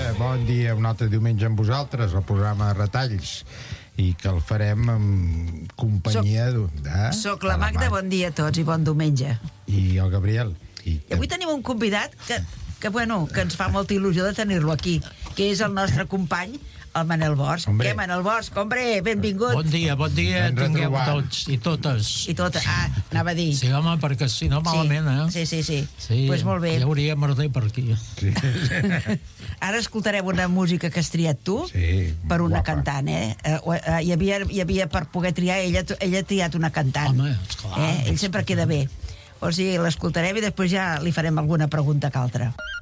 bon dia, un altre diumenge amb vosaltres, el programa Retalls, i que el farem amb companyia Soc la Magda, bon dia a tots i bon diumenge. I el Gabriel. I avui tenim un convidat que ens fa molta il·lusió de tenir-lo aquí, que és el nostre company, el Manel Bosch. Què, Manel Bosch? Hombre, benvingut. Bon dia, tingueu tots i totes. I totes, anava a dir. Sí, home, perquè si no malament, Sí. Pues molt bé. Ja hauria merder per aquí. Sí. Ara escoltarem una música que has triat tu, per una cantant, Hi havia per poder triar, ella ha triat una cantant. Home, esclar. Ell sempre queda bé. O sigui, l'escoltarem i després ja li farem alguna pregunta que altra.